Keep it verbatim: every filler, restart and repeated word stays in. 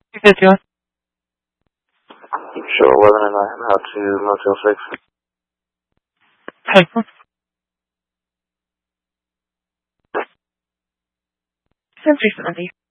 two fifty-one. Show eleven and nine out to Motel six. Hey. Sentry seventy.